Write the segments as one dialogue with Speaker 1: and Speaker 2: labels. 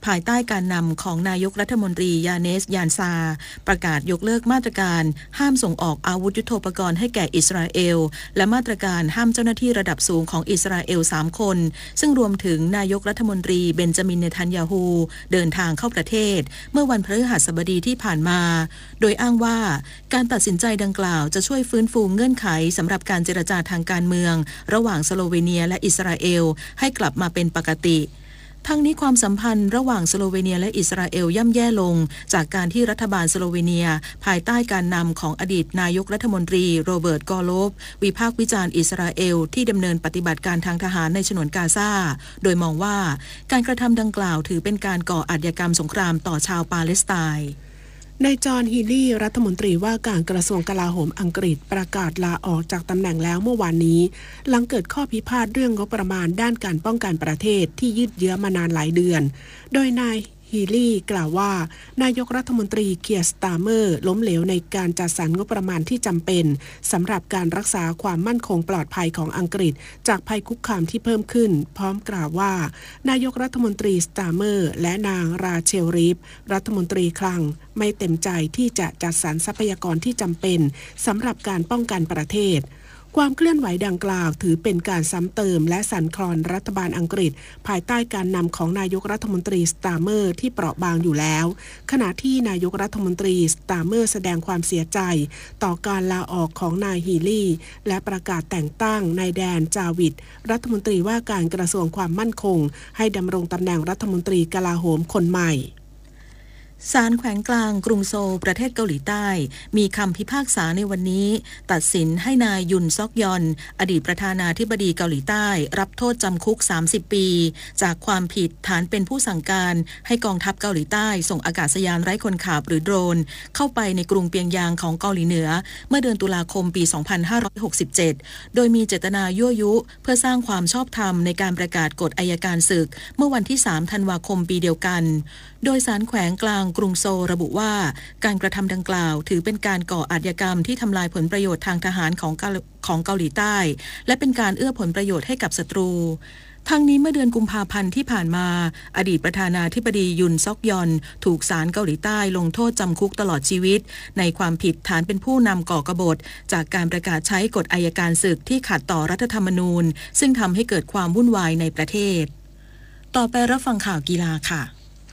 Speaker 1: ภายใต้การนำของนายกรัฐมนตรียาเนสยานซาประกาศยกเลิกมาตรการห้ามส่งออกอาวุธยุทโธปกรณ์ให้แก่อิสราเอลและมาตรการห้ามเจ้าหน้าที่ระดับสูงของอิสราเอล3 คนซึ่งรวมถึงนายกรัฐมนตรีเบนจามินเนทันยาฮูเดินทางเข้าประเทศเมื่อวันพฤหัสบดีที่ผ่านมาโดยอ้างว่าการตัดสินใจดังกล่าวจะช่วยฟื้นฟูเงื่อนไขสำหรับการเจรจาทางการเมืองระหว่างสโลเวเนียและอิสราเอลให้กลับมาเป็นปกติทั้งนี้ความสัมพันธ์ระหว่างสโลเวเนียและอิสราเอลย่ำแย่ลงจากการที่รัฐบาลสโลเวเนียภายใต้การนำของอดีตนายกรัฐมนตรีโรเบิร์ต กอโลฟวิพากษ์วิจารณ์อิสราเอลที่ดำเนินปฏิบัติการทางทหารในฉนวนกาซาโดยมองว่าการกระทำดังกล่าวถือเป็นการก่ออาชญากรรมสงครามต่อชาวปาเลสไตน์
Speaker 2: นายจอห์น ฮีลี่รัฐมนตรีว่าการกระทรวงกลาโหมอังกฤษประกาศลาออกจากตำแหน่งแล้วเมื่อวานนี้หลังเกิดข้อพิพาทเรื่องงบประมาณด้านการป้องกันประเทศที่ยืดเยื้อมานานหลายเดือนโดยนายฮีลี่กล่าวว่านายกรัฐมนตรีเคียร์ สตาร์เมอร์ล้มเหลวในการจัดสรรงบประมาณที่จำเป็นสำหรับการรักษาความมั่นคงปลอดภัยของอังกฤษจากภัยคุกคามที่เพิ่มขึ้นพร้อมกล่าวว่านายกรัฐมนตรีสตาร์เมอร์และนางราเชล รีฟรัฐมนตรีคลังไม่เต็มใจที่จะจัดสรรทรัพยากรที่จำเป็นสำหรับการป้องกันประเทศความเคลื่อนไหวดังกล่าวถือเป็นการซ้ำเติมและสั่นคลอนรัฐบาลอังกฤษภายใต้การนำของนายกรัฐมนตรีสตาร์เมอร์ที่เปราะบางอยู่แล้วขณะที่นายกรัฐมนตรีสตาร์เมอร์แสดงความเสียใจต่อการลาออกของนายฮีลี่และประกาศแต่งตั้งนายแดนจาวิดรัฐมนตรีว่าการกระทรวงความมั่นคงให้ดำรงตำแหน่งรัฐมนตรีกลาโหมคนใหม่
Speaker 1: ศาลแขวงกลางกรุงโซลประเทศเกาหลีใต้มีคำพิพากษาในวันนี้ตัดสินให้นายยุนซอกยอนอดีตประธานาธิบดีเกาหลีใต้รับโทษจำคุก30 ปีจากความผิดฐานเป็นผู้สั่งการให้กองทัพเกาหลีใต้ส่งอากาศยานไร้คนขับหรือโดรนเข้าไปในกรุงเปียงยางของเกาหลีเหนือเมื่อเดือนตุลาคมปี 2567 โดยมีเจตนายั่วยุเพื่อสร้างความชอบธรรมในการประกาศกฎอัยการศึกเมื่อวันที่ 3 ธันวาคมปีเดียวกันโดยศาลแขวงกลางกรุงโซลระบุว่าการกระทำดังกล่าวถือเป็นการก่ออาชญากรรมที่ทำลายผลประโยชน์ทางทหารของเกาหลีใต้และเป็นการเอื้อผลประโยชน์ให้กับศัตรูทั้งนี้เมื่อเดือนกุมภาพันธ์ที่ผ่านมาอดีตประธานาธิบดียุนซอกยอนถูกศาลเกาหลีใต้ลงโทษจำคุกตลอดชีวิตในความผิดฐานเป็นผู้นำก่อกบฏจากการประกาศใช้กฎอัยการศึกที่ขัดต่อรัฐธรรมนูญซึ่งทำให้เกิดความวุ่นวายในประเทศต่อไปรับฟังข่าวกีฬาค่ะ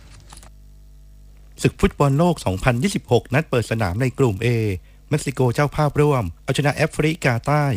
Speaker 3: ศึกฟุตบอลโลก 2026 นัดเปิดสนามในกลุ่ม A เม็กซิโกเจ้าภาพร่วมเอาชนะแอฟริกาใต้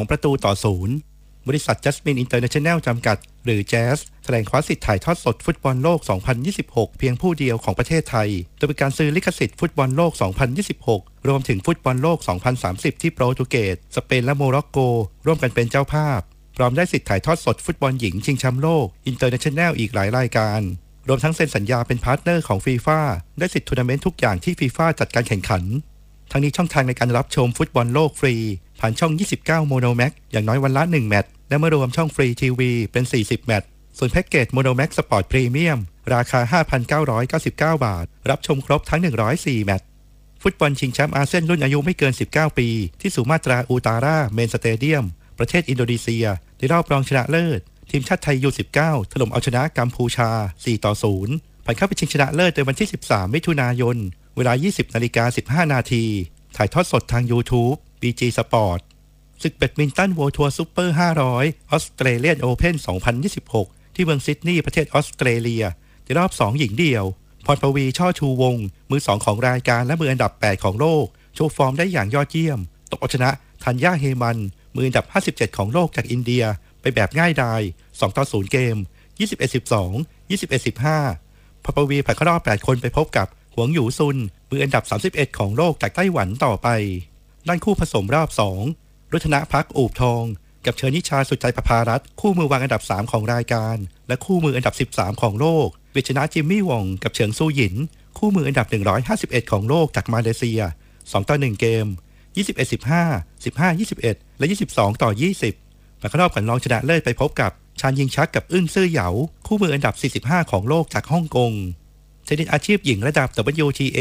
Speaker 3: 2-0บริษัทจัสมินอินเตอร์เนชั่นแนลจำกัดหรือแจ๊สแถลงคว้าสิทธิ์ถ่ายทอดสดฟุตบอลโลก 2026 เพียงผู้เดียวของประเทศไทยโดยเป็นการซื้อลิขสิทธิ์ฟุตบอลโลก 2026 รวมถึงฟุตบอลโลก 2030 ที่โปรตุเกสสเปนและโมร็อกโกร่วมกันเป็นเจ้าภาพพร้อมได้สิทธิ์ถ่ายทอดสดฟุตบอลหญิงชิงแชมป์โลกอินเตอร์เนชั่นแนลอีกหลายรายการรวมทั้งเซ็นสัญญาเป็นพาร์ทเนอร์ของฟีฟ่าได้สิทธิ์ทัวร์นาเมนต์ทุกอย่างที่ฟีฟ่าจัดการแข่งขันทั้งนี้ช่องทางในการรับชมฟุตบอลโลกฟรีผ่านช่อง 29 โมโนแม็กอย่างน้อยวันละ 1 แมตช์และเมื่อรวมช่องฟรีทีวีเป็น 40 แมตช์ส่วนแพ็กเกจโมโนแม็กสปอร์ตพรีเมียมราคา 5,999 บาทรับชมครบทั้ง 104 แมตช์ฟุตบอลชิงแชมป์อาเซียนรุ่นอายุไม่เกิน 19 ปีที่สุมาตราอูตาราเมนสเตเดียมประเทศอินโดนีเซียในรอบรองชนะเลิศทีมชาติไทย U19 ถล่มเอาชนะกัมพูชา 4-0 ผ่านเข้าไปชิงชนะเลิศในวันที่ 13 มิถุนายนเวลา 20:15 นาทีถ่ายทอดสดทาง YouTube BG Sport ศึกแบดมินตัน World Tour Super 500 Australian Open 2026 ที่เมืองซิดนีย์ประเทศออสเตรเลียในรอบ 2 หญิงเดี่ยวพรปวีช่อชูวงศ์มือ 2 ของรายการและมืออันดับ 8 ของโลกโชว์ฟอร์มได้อย่างยอดเยี่ยมตกเอาชนะธัญญาเฮมันมืออันดับ 57 ของโลกจากอินเดียไปแบบง่ายดาย 2-0 เกม 21-12 21-15 พรปวีผ่านเข้ารอบ 8 คนไปพบกับหวงหยูซุนมืออันดับ 31 ของโลกจากไต้หวันต่อไปด้านคู่ผสมรอบ 2 รุธนภักอูบทองกับเชอนิชาสุดใจประภารัตน์คู่มือวางอันดับ 3 ของรายการและคู่มืออันดับ 13 ของโลกเวชนะจิมมี่หว่องกับเฉิงซูหยินคู่มืออันดับ 151 ของโลกจากมาเลเซีย 2-1 เกม 21-15 15-21 และ 22-20 ผ่านเข้ารอบกันรองชนะเลิศไปพบกับชานยิงชักกับอึ้งซื่อเหยาคู่มืออันดับ 45 ของโลกจากฮ่องกงเทนนิสอาชีพหญิงระดับ WTA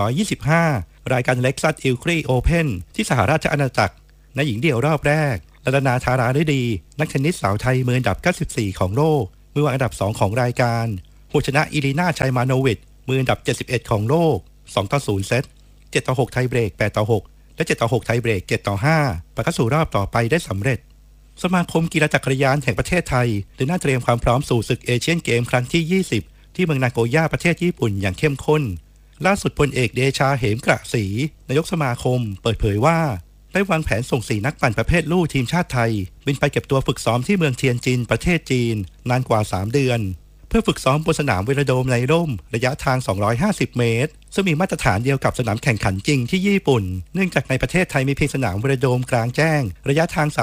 Speaker 3: 125 รายการ Lexus Ilkley Open ที่สหราชอาณาจักรในหญิงเดี่ยวรอบแรกรัตนาธาราฤดีนักเทนนิสสาวไทยมืออันดับ 94 ของโลกมือวางอันดับ 2 ของรายการผู้ชนะอิลีนาชัยมาโนวิชมืออันดับ71ของโลก2-0 เซต7-6ไทยเบรก8-6และ7-6ไทยเบรก7-5ไปเข้าสู่รอบต่อไปได้สำเร็จสมาคมกีฬาจักรยานแห่งประเทศไทยเดินหน้าเตรียมความพร้อมสู่ศึกเอเชียนเกมครั้งที่20ที่เมืองนาโกย่าประเทศญี่ปุ่นอย่างเข้มข้นล่าสุดพลเอกเดชาเหมกระศรีนายกสมาคมเปิดเผยว่าได้วางแผนส่ง4นักปั่นประเภทลู่ทีมชาติไทยบินไปเก็บตัวฝึกซ้อมที่เมืองเทียนจินประเทศจีนนานกว่า3 เดือนเพื่อฝึกซ้อมบนสนามเวโลโดมในร่มระยะทาง250 เมตรซึ่งมีมาตรฐานเดียวกับสนามแข่งขันจริงที่ญี่ปุ่นเนื่องจากในประเทศไทยมีเพียงสนามเวโลโดมกลางแจ้งระยะทาง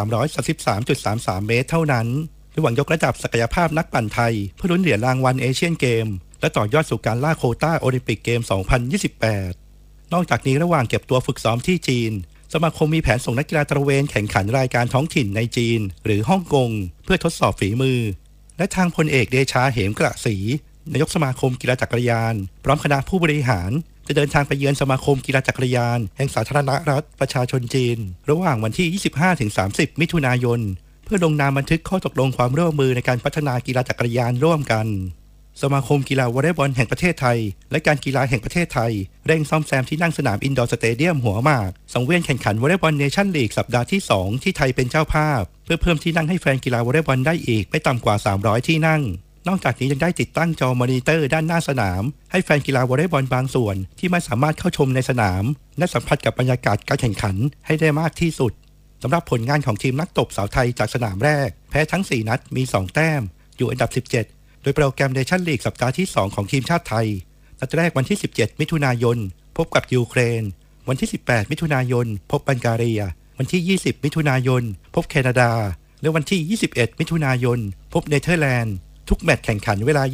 Speaker 3: 333.33 เมตรเท่านั้นโดยหวังยกระดับศักยภาพนักปั่นไทยเพื่อลุ้นเหรียญรางวัลเอเชียนเกมและต่อยอดสู่การล่าโควต้าโอลิมปิกเกม 2028 นอกจากนี้ระหว่างเก็บตัวฝึกซ้อมที่จีนสมาคมมีแผนส่งนักกีฬาตระเวนแข่งขันรายการท้องถิ่นในจีนหรือฮ่องกงเพื่อทดสอบฝีมือและทางพลเอกเดชาเหมกระศรีนายกสมาคมกีฬาจักรยานพร้อมคณะผู้บริหารจะเดินทางไปเยือนสมาคมกีฬาจักรยานแห่งสาธารณรัฐประชาชนจีนระหว่างวันที่ 25-30 มิถุนายนเพื่อลงนามบันทึกข้อตกลงความร่วมมือในการพัฒนากีฬาจักรยานร่วมกันสมาคมกีฬาวอลเลย์บอลแห่งประเทศไทยและการกีฬาแห่งประเทศไทยเร่งซ่อมแซมที่นั่งสนามอินดอร์สเตเดียมหัวหมากสังเวียนแข่งขันวอลเลย์บอลเนชั่นลีกสัปดาห์ที่2ที่ไทยเป็นเจ้าภาพเพื่อเพิ่มที่นั่งให้แฟนกีฬาวอลเลย์บอลได้อีกไม่ต่ำกว่า300ที่นั่งนอกจากนี้ยังได้ติดตั้งจอมอนิเตอร์ด้านหน้าสนามให้แฟนกีฬาวอลเลย์บอลบางส่วนที่ไม่สามารถเข้าชมในสนามและสัมผัสกับบรรยากาศการแข่งขันให้ได้มากที่สุดสำหรับผลงานของทีมนักตบสาวไทยจากสนามแรกแพ้ทั้ง4นัดมี2แต้มอยู่อันดับ17โดยโปรแกรมเนชั่นลีกสัปดาห์ที่2ของทีมชาติไทยนัดแรกวันที่17มิถุนายนพบกับยูเครนวันที่18มิถุนายนพบบัลแกเรียวันที่20มิถุนายนพบแคนาดาและวันที่21มิถุนายนพบเนเธอร์แลนด์ทุกแมตช์แข่งขันเวลา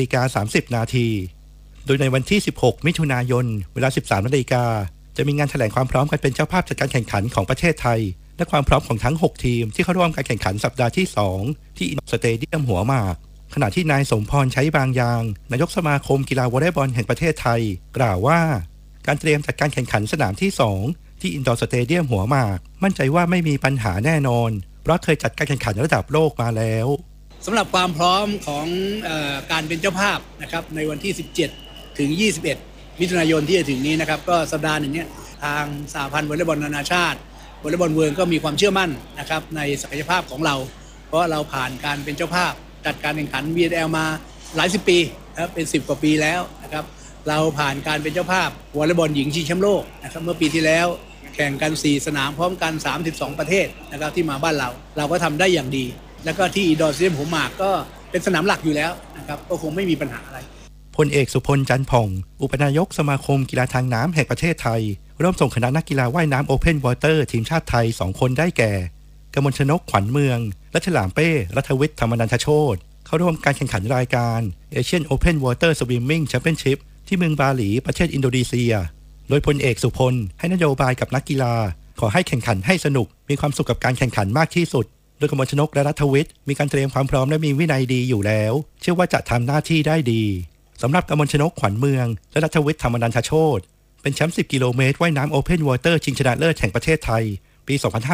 Speaker 3: 20:30 นาทีโดยในวันที่16มิถุนายนเวลา 13 นาฬิกาจะมีงานแถลงความพร้อมการเป็นเจ้าภาพจัดการแข่งขันของประเทศไทยและความพร้อมของทั้ง6ทีมที่เข้าร่วมการแข่งขันสัปดาห์ที่2ที่อินดอร์สเตเดียมหัวหมากขณะที่นายสมพรใช้บางยางนายกสมาคมกีฬาวอลเลย์บอลแห่งประเทศไทยกล่าวว่าการเตรียมจัดการแข่งขันสนามที่2ที่อินดอร์สเตเดียมหัวหมากมั่นใจว่าไม่มีปัญหาแน่นอนเพราะเคยจัดการแข่งขันระดับโลกมาแล้ว
Speaker 4: สำหรับความพร้อมของการเป็นเจ้าภาพนะครับในวันที่17ถึง21มิถุนายนที่จะถึงนี้นะครับก็สัปดาห์หนึ่งเนี่ยทางสหพันธ์วอลเลย์บอลนานาชาติวอลเลย์บอลเวิลด์ก็มีความเชื่อมั่นนะครับในศักยภาพของเราเพราะเราผ่านการเป็นเจ้าภาพจัดการแข่งขัน VNL มาหลาย10 ปีนะครับเป็น10 กว่าปีแล้วนะครับเราผ่านการเป็นเจ้าภาพวอลเลย์บอลหญิงชิงแชมป์โลกนะครับเมื่อปีที่แล้วแข่งกัน4 สนามพร้อมกัน32 ประเทศนะครับที่มาบ้านเราก็ทำได้อย่างดีแล้วก็ที่อินดอร์สเตเดียมหัวหมากก็เป็นสนามหลักอยู่แล้วนะครับก็คงไม่มีปัญหาอะไร
Speaker 3: พลเอกสุพลจันทร์ผ่องอุปนายกสมาคมกีฬาทางน้ำแห่งประเทศไทยร่วมส่งคณะนักกีฬาว่ายน้ำโอเพ่นวอเตอร์ทีมชาติไทย2 คนได้แก่กมลชนกขวัญเมืองและฉลามเป้รัฐวิทย์ธรรมนันทโชติเข้าร่วมการแข่งขันรายการ Asian Open Water Swimming Championship ที่เมืองบาหลีประเทศอินโดนีเซียโดยพลเอกสุพลให้นโยบายกับนักกีฬาขอให้แข่งขันให้สนุกมีความสุขกับการแข่งขันมากที่สุดโดยกมลชนกและรัฐวิทย์มีการเตรียมความพร้อมและมีวินัยดีอยู่แล้วเชื่อว่าจะทำหน้าที่ได้ดีสำหรับกมลชนกขวัญเมืองและรัฐวิทย์ธรรมนันทโชติเป็นแชมป์10 กิโลเมตรว่ายน้ำโอเพ่นวอเตอร์ชิงชนะเลิศแห่งประเทศไทยปี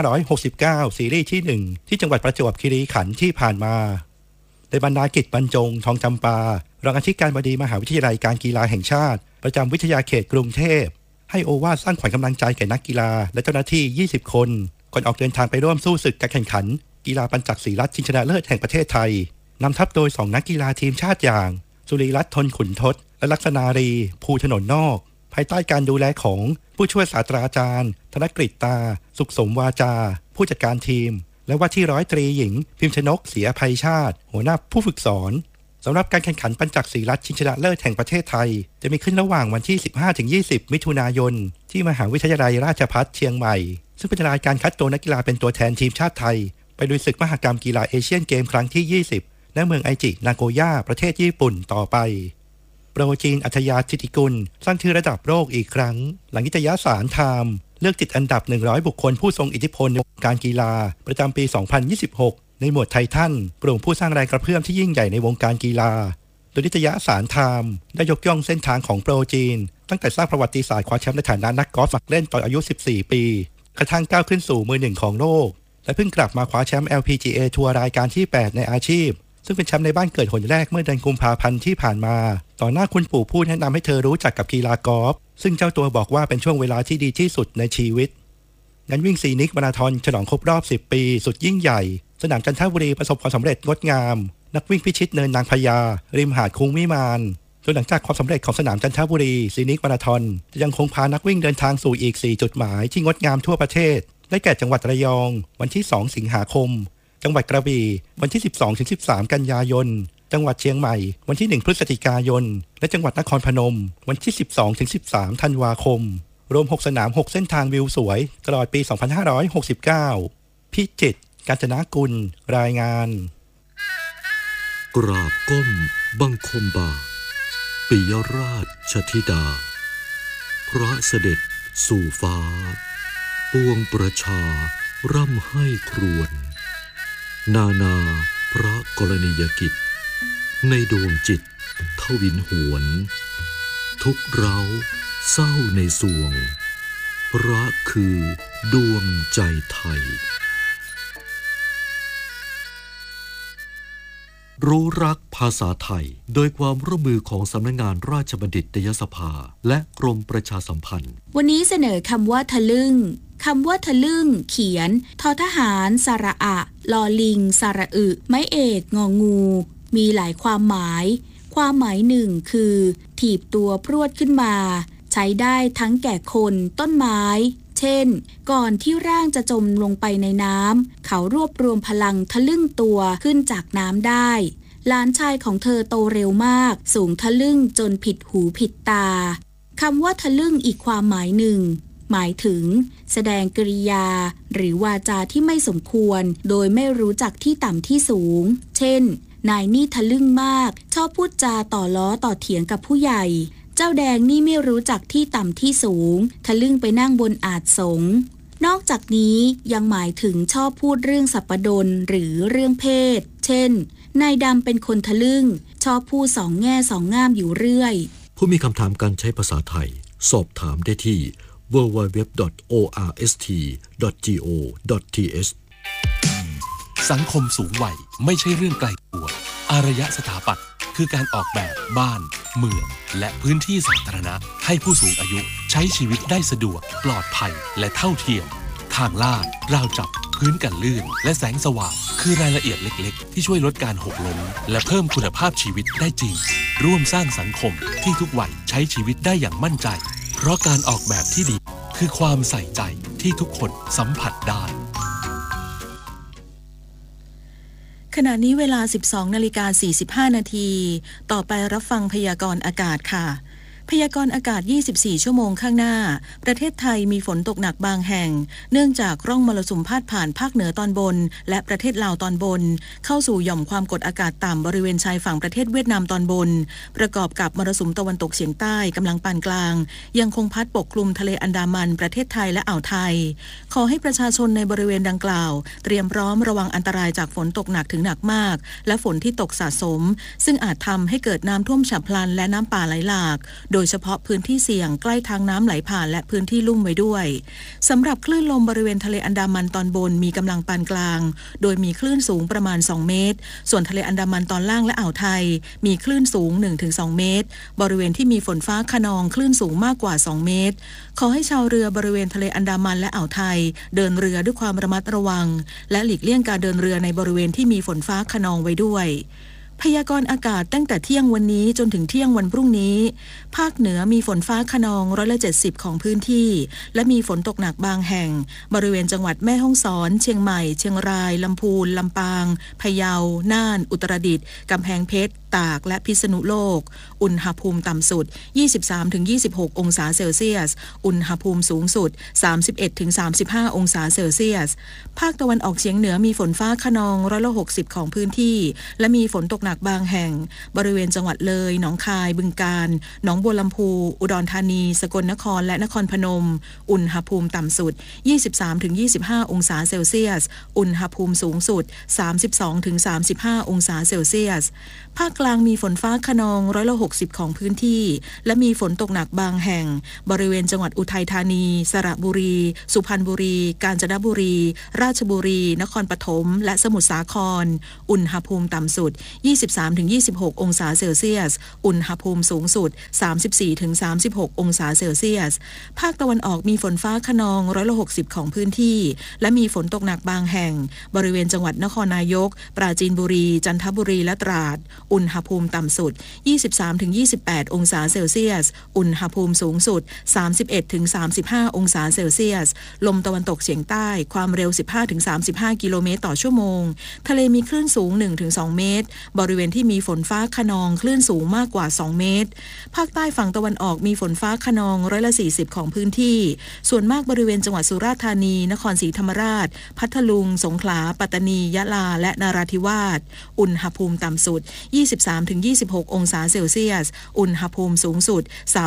Speaker 3: 2569 ซีรีส์ที่ 1ที่จังหวัดประจวบคีรีขันธ์ที่ผ่านมาโดยบรรณากิจบรรจงทองจำปารองอธิการบดีมหาวิทยาลัยการกีฬาแห่งชาติประจำวิทยาเขตกรุงเทพให้โอวาทสร้างขวัญกำลังใจแก่นักกีฬาและเจ้าหน้าที่20 คนก่อนออกเดินทางไปร่วมสู้ศึกการแข่งขันกีฬาปัญจักศรีรัตน์ชิงชนะเลิศแห่งประเทศไทยนำทัพโดย2 นักกีฬาทีมชาติอย่างสุรีรัตน์ทนขุนทศและลักษณารีภูถนนนอกภายใต้การดูแลของผู้ช่วยศาสตราจารย์ธนกฤษตาสุขสมวาจาผู้จัดการทีมและว่าที่100 ตรีหญิงพิมชนกศรีอภัยชาติหัวหน้าผู้ฝึกสอนสำหรับการแข่งขันปัญจักศรีรัตน์ชิงชนะเลิศแห่งประเทศไทยจะมีขึ้นระหว่างวันที่ 15-20 มิถุนายนที่มหาวิทยาลัยราชภัฏเชียงใหม่ซึ่งเป็นรายการคัดตัวนักกีฬาเป็นตัวแทนทีมชาติไทยไปลุยศึกมหกรรมกีฬาเอเชียนเกมครั้งที่20ณเมืองไอจินาโกย่าประเทศญี่ปุ่นต่อไปโปรจีนอัธยาธิติกุลสร้างชื่อระดับโลกอีกครั้งหลังนิตยสารไทม์เลือกติดอันดับ100บุคคลผู้ทรงอิทธิพลในวงการกีฬาประจำปี 2026ในหมวดไททันกลุ่มผู้สร้างแรงกระเพื่อมที่ยิ่งใหญ่ในวงการกีฬาโดยนิตยสารไทม์ได้ยกย่องเส้นทางของโปรจีนตั้งแต่สร้างประวัติศาสตร์คว้าแชมป์ในฐานะนักกอล์ฟฝักเล่นตอนอายุ14 ปีกระทั่งก้าวขึ้นสู่มือ 1ของโลกและเพิ่งกลับมาคว้าแชมป์ LPGA ทัวร์รายการที่8ในอาชีพซึ่งเป็นแชมป์ในบ้านเกิดหนแรกเมื่อเดือนกุมภาพันธ์ที่ผ่านมาต่อหน้าคุณปู่ผู้แนะนำให้เธอรู้จักกับกีฬากอล์ฟซึ่งเจ้าตัวบอกว่าเป็นช่วงเวลาที่ดีที่สุดในชีวิตงานวิ่งซีนิกมาราธอนฉลองครบรอบ10ปีสุดยิ่งใหญ่สนามจันทบุรีประสบความสำเร็จงดงามนักวิ่งพิชิตเนินนางพญาริมหาดคุ้งวิมานโดยหลังจากความสำเร็จของสนามจันทบุรีซีนิกมาราธอนจะยังคงพานักวิ่งเดินทางสู่อีก4จุดหมายที่งดงามทั่วประเทศได้แก่จังหวัดระยองวันที่2สิงหาคมจังหวัดกระบี่วันที่ 12-13 กันยายนจังหวัดเชียงใหม่วันที่1พฤศจิกายนและจังหวัดนครพนมวันที่ 12-13 ธันวาคมรวม6สนาม6เส้นทางวิวสวยตลอดปี 2569 พิจิตร กาญจนกุลรายงาน
Speaker 5: กราบก้มบังคมบาทปิยราชธิดาพระเสด็จสู่ฟ้าปวงประชาร่ำให้ครวญนาพระกรณียกิจในดวงจิตทวินหวนทุกเร้าเศร้าในสวงพระคือดวงใจไทยรู้รักภาษาไทยโดยความร่วมมือของสำนักงานราชบัณฑิตยสภาและกรมประชาสัมพันธ์
Speaker 6: วันนี้เสนอคำว่าทะลึ่งคำว่าทะลึ่งเขียนทอทหารสระอะลอลิงสระอึไม้เอกงองูมีหลายความหมายความหมายหนึ่งคือถีบตัวพรวดขึ้นมาใช้ได้ทั้งแก่คนต้นไม้เช่นก่อนที่ร่างจะจมลงไปในน้ำเขารวบรวมพลังทะลึ่งตัวขึ้นจากน้ำได้หลานชายของเธอโตเร็วมากสูงทะลึ่งจนผิดหูผิดตาคำว่าทะลึ่งอีกความหมายหนึ่งหมายถึงแสดงกริยาหรือวาจาที่ไม่สมควรโดยไม่รู้จักที่ต่ำที่สูงเช่นนายนี่ทะลึ่งมากชอบพูดจาต่อล้อต่อเถียงกับผู้ใหญ่เจ้าแดงนี่ไม่รู้จักที่ต่ำที่สูงทะลึ่งไปนั่งบนอาจสงนอกจากนี้ยังหมายถึงชอบพูดเรื่องสัปดนหรือเรื่องเพศเช่นนายดำเป็นคนทะลึ่งชอบพูดสองแง่สองง่ามอยู่เรื่อย
Speaker 5: ผู้มีคำถามการใช้ภาษาไทยสอบถามได้ที่ www.orst.go.th
Speaker 7: สังคมสูงวัยไม่ใช่เรื่องไกลตัวอารยสถาปัตย์คือการออกแบบบ้านเมืองและพื้นที่สาธารณะให้ผู้สูงอายุใช้ชีวิตได้สะดวกปลอดภัยและเท่าเทียมทางลาดราวจับพื้นกันลื่นและแสงสว่างคือรายละเอียดเล็กๆที่ช่วยลดการหกล้มและเพิ่มคุณภาพชีวิตได้จริงร่วมสร้างสังคมที่ทุกวัยใช้ชีวิตได้อย่างมั่นใจเพราะการออกแบบที่ดีคือความใส่ใจที่ทุกคนสัมผัสได้
Speaker 1: ขณะนี้เวลา 12:45 นาทีต่อไปรับฟังพยากรณ์อากาศค่ะพยากรณ์อากาศ24ชั่วโมงข้างหน้าประเทศไทยมีฝนตกหนักบางแห่งเนื่องจากร่องมรสุมพาดผ่านภาคเหนือตอนบนและประเทศลาวตอนบนเข้าสู่หย่อมความกดอากาศต่ำบริเวณชายฝั่งประเทศเวียดนามตอนบนประกอบกับมรสุมตะวันตกเฉียงใต้กำลังปานกลางยังคงพัดปกคลุมทะเลอันดามันประเทศไทยและอ่าวไทยขอให้ประชาชนในบริเวณดังกล่าวเตรียมพร้อมระวังอันตรายจากฝนตกหนักถึงหนักมากและฝนที่ตกสะสมซึ่งอาจทำให้เกิดน้ำท่วมฉับพลันและน้ำป่าไหลหลากโดยเฉพาะพื้นที่เสี่ยงใกล้ทางน้ำไหลผ่านและพื้นที่ลุ่มไว้ด้วยสำหรับคลื่นลมบริเวณทะเลอันดามันตอนบนมีกำลังปานกลางโดยมีคลื่นสูงประมาณ2เมตรส่วนทะเลอันดามันตอนล่างและอ่าวไทยมีคลื่นสูง 1-2 เมตรบริเวณที่มีฝนฟ้าคะนองคลื่นสูงมากกว่า2เมตรขอให้ชาวเรือบริเวณทะเลอันดามันและอ่าวไทยเดินเรือด้วยความระมัดระวังและหลีกเลี่ยงการเดินเรือในบริเวณที่มีฝนฟ้าคะนองไว้ด้วยพยากรณ์อากาศตั้งแต่เที่ยงวันนี้จนถึงเที่ยงวันพรุ่งนี้ภาคเหนือมีฝนฟ้าคะนอง70%ของพื้นที่และมีฝนตกหนักบางแห่งบริเวณจังหวัดแม่ฮ่องสอนเชียงใหม่เชียงรายลำพูนลำปางพะเยาน่านอุตรดิตถ์กำแพงเพชรตากและพิษณุโลกอุณหภูมิต่ำสุด 23-26 องศาเซลเซียสอุณหภูมิสูงสุด 31-35 องศาเซลเซียสภาคตะวันออกเฉียงเหนือมีฝนฟ้าคะนอง60%ของพื้นที่และมีฝนตกหนักหนักบางแห่งบริเวณจังหวัดเลยหนองคายบึงกาฬหนองบัวลำพูอุดรธานีสกลนครและนครพนมอุณหภูมิต่ำสุด 23-25 องศาเซลเซียสอุณหภูมิสูงสุด 32-35 องศาเซลเซียสภาคกลางมีฝนฟ้าคะนอง60%ของพื้นที่และมีฝนตกหนักบางแห่งบริเวณจังหวัดอุทัยธานีสระบุรีสุพรรณบุรีกาญจนบุรีราชบุรีนครปฐมและสมุทรสาครอุณหภูมิต่ำสุด 23-26 องศาเซลเซียสอุณหภูมิสูงสุด 34-36 องศาเซลเซียสภาคตะวันออกมีฝนฟ้าคะนอง60%ของพื้นที่และมีฝนตกหนักบางแห่งบริเวณจังหวัดนครนายกปราจีนบุรีจันทบุรีและตราดอุณหภูมิต่ำสุด 23-28 องศาเซลเซียสอุณหภูมิสูงสุด 31-35 องศาเซลเซียสลมตะวันตกเฉียงใต้ความเร็ว 15-35 กิโลเมตรต่อชั่วโมงทะเลมีคลื่นสูง 1-2 เมตรบริเวณที่มีฝนฟ้าคะนองคลื่นสูงมากกว่า 2 เมตรภาคใต้ฝั่งตะวันออกมีฝนฟ้าคะนอง40%ของพื้นที่ส่วนมากบริเวณจังหวัดสุราษฎร์ธานีนครศรีธรรมราชพัทลุงสงขลาปัตตานียะลาและนราธิวาสอุณหภูมิต่ำสุด 23-26 องศาเซลเซียสอุณหภูมิสูงสุด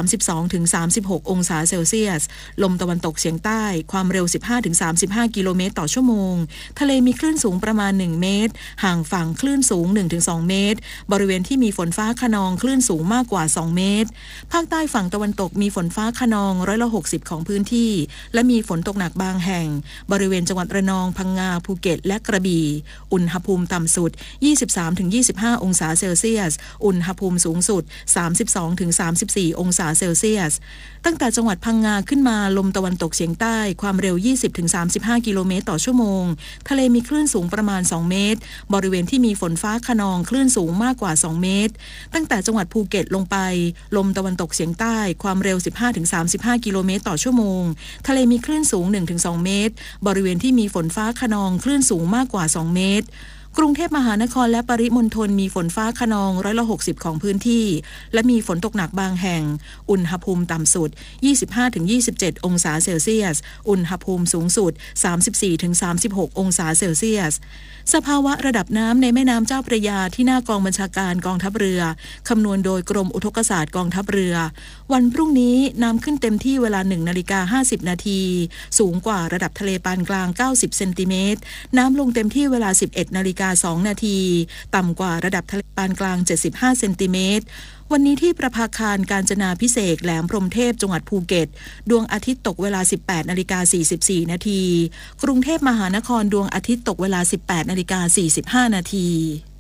Speaker 1: 32-36 องศาเซลเซียสลมตะวันตกเฉียงใต้ความเร็ว 15-35 กิโลเมตรต่อชั่วโมงทะเลมีคลื่นสูงประมาณ 1 เมตรห่างฝั่งคลื่นสูง 1-2 เมตรบริเวณที่มีฝนฟ้าคะนองคลื่นสูงมากกว่า 2 เมตรภาคใต้ฝั่งตะวันตกมีฝนฟ้าคะนอง60%ของพื้นที่และมีฝนตกหนักบางแห่งบริเวณจังหวัดระนองพังงาภูเก็ตและกระบี่อุณหภูมิต่ำสุด 23-25 องศาเซลเซียสอุณหภูมิสูงสุด 32-34 องศาเซลเซียสตั้งแต่จังหวัดพังงาขึ้นมาลมตะวันตกเฉียงใต้ความเร็ว 20-35 กิโลเมตรต่อชั่วโมงทะเลมีคลื่นสูงประมาณ 2 เมตรบริเวณที่มีฝนฟ้าคะนองคลื่นสูงมากกว่า 2 เมตรตั้งแต่จังหวัดภูเก็ตลงไปลมตะวันตกเฉียงใต้ความเร็ว 15-35 กิโลเมตรต่อชั่วโมงทะเลมีคลื่นสูง 1-2 เมตรบริเวณที่มีฝนฟ้าคะนองคลื่นสูงมากกว่า 2 เมตรกรุงเทพมหานครและปริมณฑลมีฝนฟ้าคะนอง60%ของพื้นที่และมีฝนตกหนักบางแห่งอุณหภูมิต่ำสุด 25-27 องศาเซลเซียสอุณหภูมิสูงสุด 34-36 องศาเซลเซียสสภาวะระดับน้ำในแม่น้ำเจ้าพระยาที่หน้ากองบัญชาการกองทัพเรือคำนวณโดยกรมอุทกศาสตร์กองทัพเรือวันพรุ่งนี้น้ำขึ้นเต็มที่เวลา 1:50 นาทีสูงกว่าระดับทะเลปานกลาง90เซนติเมตรน้ำลงเต็มที่เวลา 11:02 นาทีต่ำกว่าระดับทะเลปานกลาง75เซนติเมตรวันนี้ที่ประภาคารกาญจนาภิเษกแหลมพรหมเทพจังหวัดภูเก็ตดวงอาทิตย์ตกเวลา 18:44 นาทีกรุงเทพมหานครดวงอาทิตย์ตกเวลา 18:45 นาที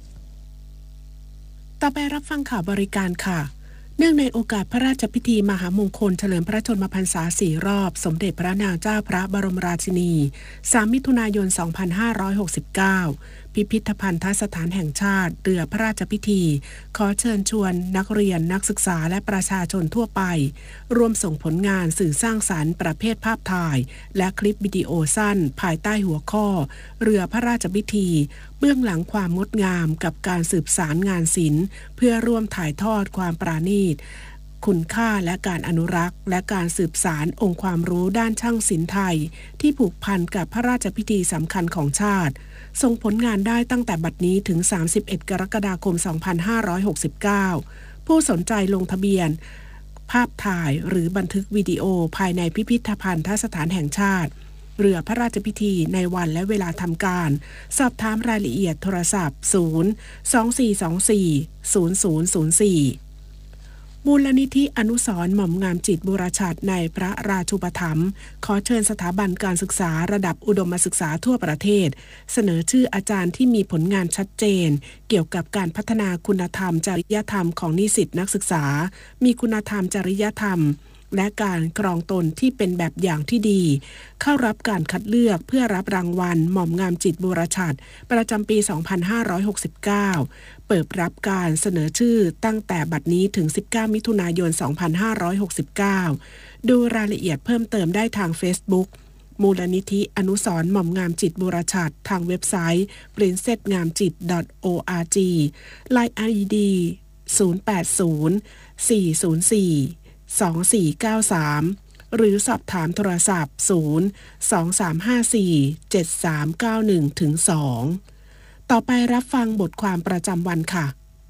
Speaker 2: ต่อไปรับฟังข่าวบริการค่ะเนื่องในโอกาสพระราชพิธีมหามงคลเฉลิมพระชนมพรรษา4 รอบสมเด็จพระนางเจ้าพระบรมราชินี3 มิถุนายน 2569พิพิธภัณฑสถานแห่งชาติเรือพระราชพิธีขอเชิญชวนนักเรียนนักศึกษาและประชาชนทั่วไปร่วมส่งผลงานสื่อสร้างสรรค์ประเภทภาพถ่ายและคลิปวิดีโอสั้นภายใต้หัวข้อเรือพระราชพิธีเบื้องหลังความงดงามกับการสืบสารงานศิลป์เพื่อร่วมถ่ายทอดความปราณีตคุณค่าและการอนุรักษ์และการสืบสานองค์ความรู้ด้านช่างศิลป์ไทยที่ผูกพันกับพระราชพิธีสำคัญของชาติส่งผลงานได้ตั้งแต่บัดนี้ถึง31 กรกฎาคม 2569ผู้สนใจลงทะเบียนภาพถ่ายหรือบันทึกวิดีโอภายในพิพิธภัณฑสถานแห่งชาติเรือพระราชพิธีในวันและเวลาทำการสอบถามรายละเอียดโทรศัพท์ 024240004มูลนิธิอนุสรณ์หม่อมงามจิตบุรชัดในพระราชูปถัมภ์ขอเชิญสถาบันการศึกษาระดับอุดมศึกษาทั่วประเทศเสนอชื่ออาจารย์ที่มีผลงานชัดเจนเกี่ยวกับการพัฒนาคุณธรรมจริยธรรมของนิสิตนักศึกษามีคุณธรรมจริยธรรมและการครองตนที่เป็นแบบอย่างที่ดีเข้ารับการคัดเลือกเพื่อรับรางวัลหม่อมงามจิตบุรชัดประจำปี 2569 เปิดรับการเสนอชื่อตั้งแต่บัดนี้ถึง 19 มิถุนายน 2569 ดูรายละเอียดเพิ่มเติมได้ทาง Facebook มูลนิธิอนุสรณ์หม่อมงามจิตบุรชัดทางเว็บไซต์ princessngamjit.org LINE ID 0804042493 หรือสอบถามโทรศัพท์ 023547391-2 ต่อไปรับฟังบทความประจำวันค่ะ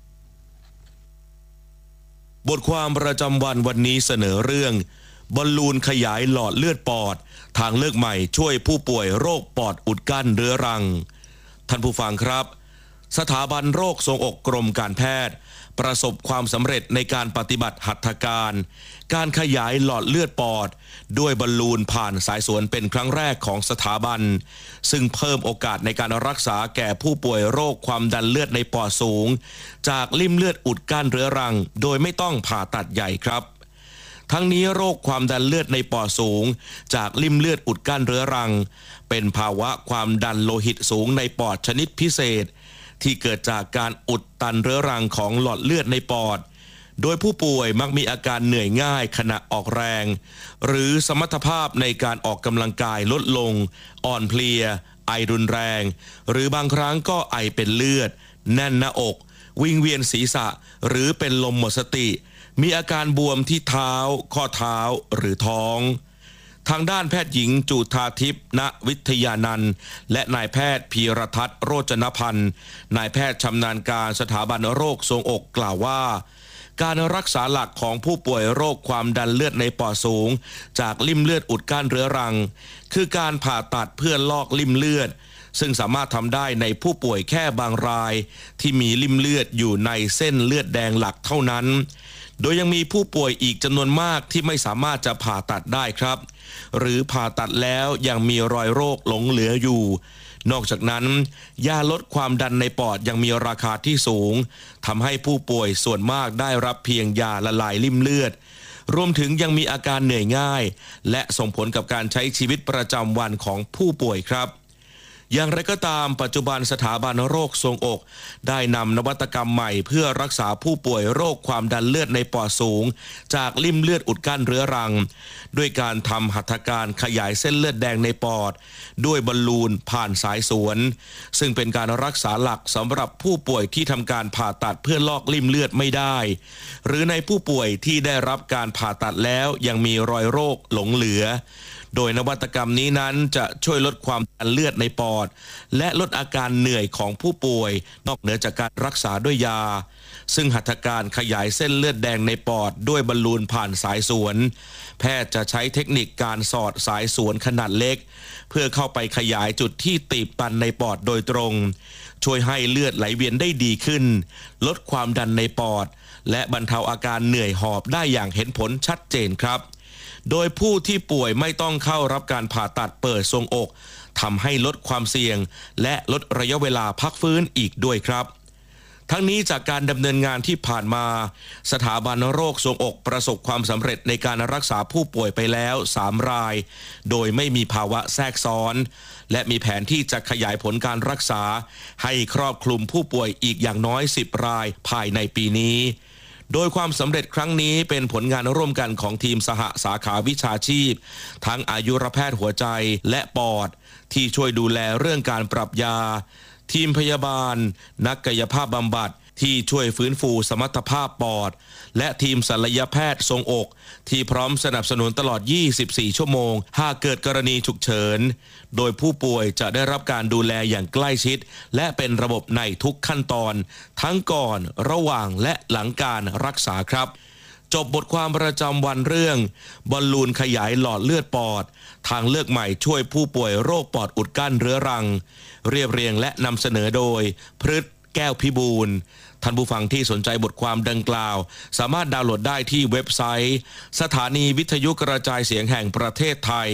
Speaker 8: บทความประจำวันวันนี้เสนอเรื่องบอลลูนขยายหลอดเลือดปอดทางเลือกใหม่ช่วยผู้ป่วยโรคปอดอุดกั้นเรื้อรังท่านผู้ฟังครับสถาบันโรคทรวงอกกรมการแพทย์ประสบความสำเร็จในการปฏิบัติหัตถการขยายหลอดเลือดปอดด้วยบอลลูนผ่านสายสวนเป็นครั้งแรกของสถาบันซึ่งเพิ่มโอกาสในการรักษาแก่ผู้ป่วยโรคความดันเลือดในปอดสูงจากลิ่มเลือดอุดกั้นเรื้อรังโดยไม่ต้องผ่าตัดใหญ่ครับทั้งนี้โรคความดันเลือดในปอดสูงจากลิ่มเลือดอุดกั้นเรื้อรังเป็นภาวะความดันโลหิตสูงในปอดชนิดพิเศษที่เกิดจากการอุดตันเรื้อรังของหลอดเลือดในปอดโดยผู้ป่วยมักมีอาการเหนื่อยง่ายขณะออกแรงหรือสมรรถภาพในการออกกำลังกายลดลงอ่อนเพลียไอรุนแรงหรือบางครั้งก็ไอเป็นเลือดแน่นหน้าอกวิงเวียนศีรษะหรือเป็นลมหมดสติมีอาการบวมที่เท้าข้อเท้าหรือท้องทางด้านแพทย์หญิงจุฑาทิพย์ณวิทยานันท์และนายแพทย์พีรทัศน์โรจนพันธ์นายแพทย์ชำนาญการสถาบันโรคทรวงอกกล่าวว่าการรักษาหลักของผู้ป่วยโรคความดันเลือดในปอดสูงจากลิ่มเลือดอุดกั้นเรื้อรังคือการผ่าตัดเพื่อลอกลิ่มเลือดซึ่งสามารถทำได้ในผู้ป่วยแค่บางรายที่มีลิ่มเลือดอยู่ในเส้นเลือดแดงหลักเท่านั้นโดยยังมีผู้ป่วยอีกจำนวนมากที่ไม่สามารถจะผ่าตัดได้ครับหรือผ่าตัดแล้วยังมีรอยโรคหลงเหลืออยู่นอกจากนั้นยาลดความดันในปอดยังมีราคาที่สูงทำให้ผู้ป่วยส่วนมากได้รับเพียงยาละลายลิ่มเลือดรวมถึงยังมีอาการเหนื่อยง่ายและส่งผลกับการใช้ชีวิตประจำวันของผู้ป่วยครับอย่างไรก็ตามปัจจุบันสถาบันโรคทรวงอกได้นำนวัตกรรมใหม่เพื่อรักษาผู้ป่วยโรคความดันเลือดในปอดสูงจากลิ่มเลือดอุดกั้นเรื้อรังด้วยการทำหัตถการขยายเส้นเลือดแดงในปอดด้วยบอลลูนผ่านสายสวนซึ่งเป็นการรักษาหลักสำหรับผู้ป่วยที่ทำการผ่าตัดเพื่อลอกลิ่มเลือดไม่ได้หรือในผู้ป่วยที่ได้รับการผ่าตัดแล้วยังมีรอยโรคหลงเหลือโดยนวัตกรรมนี้นั้นจะช่วยลดความดันเลือดในปอดและลดอาการเหนื่อยของผู้ป่วยนอกเหนือจากการรักษาด้วยยาซึ่งหัตถการขยายเส้นเลือดแดงในปอดด้วยบอลลูนผ่านสายสวนแพทย์จะใช้เทคนิคการสอดสายสวนขนาดเล็กเพื่อเข้าไปขยายจุดที่ตีบตันในปอดโดยตรงช่วยให้เลือดไหลเวียนได้ดีขึ้นลดความดันในปอดและบรรเทาอาการเหนื่อยหอบได้อย่างเห็นผลชัดเจนครับโดยผู้ที่ป่วยไม่ต้องเข้ารับการผ่าตัดเปิดทรวงอกทำให้ลดความเสี่ยงและลดระยะเวลาพักฟื้นอีกด้วยครับทั้งนี้จากการดำเนินงานที่ผ่านมาสถาบันโรคทรวงอกประสบความสำเร็จในการรักษาผู้ป่วยไปแล้ว3รายโดยไม่มีภาวะแทรกซ้อนและมีแผนที่จะขยายผลการรักษาให้ครอบคลุมผู้ป่วยอีกอย่างน้อย10รายภายในปีนี้โดยความสำเร็จครั้งนี้เป็นผลงานร่วมกันของทีมสหสาขาวิชาชีพทั้งอายุรแพทย์หัวใจและปอดที่ช่วยดูแลเรื่องการปรับยาทีมพยาบาลนักกายภาพบำบัดที่ช่วยฟื้นฟูสมรรถภาพปอดและทีมศัลยแพทย์ทรวงอกที่พร้อมสนับสนุนตลอด24ชั่วโมงหากเกิดกรณีฉุกเฉินโดยผู้ป่วยจะได้รับการดูแลอย่างใกล้ชิดและเป็นระบบในทุกขั้นตอนทั้งก่อนระหว่างและหลังการรักษาครับจบบทความประจำวันเรื่องบอลลูนขยายหลอดเลือดปอดทางเลือกใหม่ช่วยผู้ป่วยโรคปอดอุดกั้นเรื้อรังเรียบเรียงและนำเสนอโดยพฤทธิ์แก้วพิบูลย์ท่านผู้ฟังที่สนใจบทความดังกล่าวสามารถดาวน์โหลดได้ที่เว็บไซต์สถานีวิทยุกระจายเสียงแห่งประเทศไทย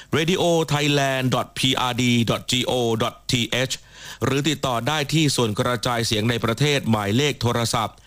Speaker 8: radiothailand.prd.go.th หรือติดต่อได้ที่ส่วนกระจายเสียงในประเทศหมายเลขโทรศัพท์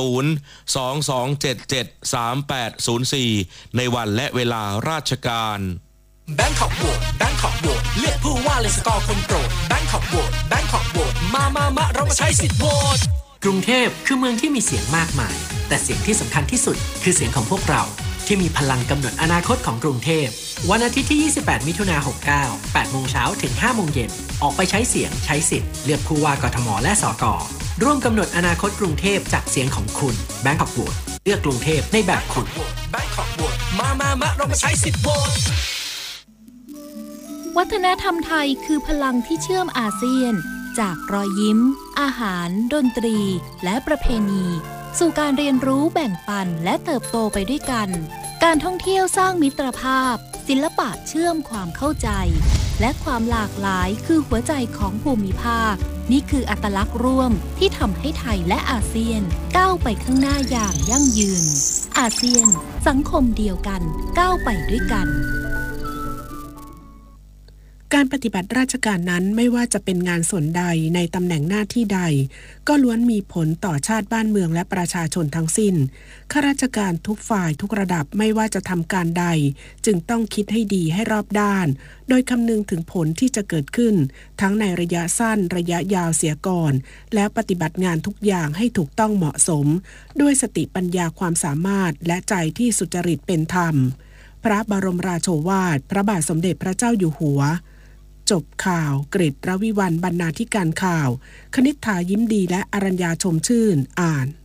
Speaker 8: 022773804ในวันและเวลาราชการ
Speaker 9: แบงคอกโหวตแบงคอกโหวตเลือกผู้ว่าเลยสกอร์คนโปรดแบงคอกโหวตแบงคอกโหวตมาเรามาใช้สิทธิ์โหวตกรุงเทพคือเมืองที่มีเสียงมากมายแต่เสียงที่สำคัญที่สุดคือเสียงของพวกเราที่มีพลังกำหนดอนาคตของกรุงเทพวันอาทิตย์ที่28มิถุนายน69 8 โมงเช้าถึง 5 โมงเย็นออกไปใช้เสียงใช้สิทธิ์เลือกผู้ว่ากทมและสกร่วมกำหนดอนาคตกรุงเทพจากเสียงของคุณแบงคอกโหวตเลือกกรุงเทพในแบบคุณแบงคอกโหวตมาเรามาใช้สิทธิ์โหวต
Speaker 10: วัฒนธรรมไทยคือพลังที่เชื่อมอาเซียนจากรอยยิ้มอาหารดนตรีและประเพณีสู่การเรียนรู้แบ่งปันและเติบโตไปด้วยกัน การท่องเที่ยวสร้างมิตรภาพศิลปะเชื่อมความเข้าใจและความหลากหลายคือหัวใจของภูมิภาคนี่คืออัตลักษณ์ร่วมที่ทำให้ไทยและอาเซียนก้าวไปข้างหน้าอย่างยั่งยืนอาเซียนสังคมเดียวกันก้าวไปด้วยกัน
Speaker 2: การปฏิบัติราชการนั้นไม่ว่าจะเป็นงานส่วนใดในตำแหน่งหน้าที่ใดก็ล้วนมีผลต่อชาติบ้านเมืองและประชาชนทั้งสิ้นข้าราชการทุกฝ่ายทุกระดับไม่ว่าจะทำการใดจึงต้องคิดให้ดีให้รอบด้านโดยคำนึงถึงผลที่จะเกิดขึ้นทั้งในระยะสั้นระยะยาวเสียก่อนแล้วปฏิบัติงานทุกอย่างให้ถูกต้องเหมาะสมด้วยสติปัญญาความสามารถและใจที่สุจริตเป็นธรรมพระบรมราโชวาทพระบาทสมเด็จพระเจ้าอยู่หัวจบข่าวกฤษ รวิวรรณ บรรณาธิการข่าวคณิษฐายิ้มดีและอรัญญาชมชื่นอ่าน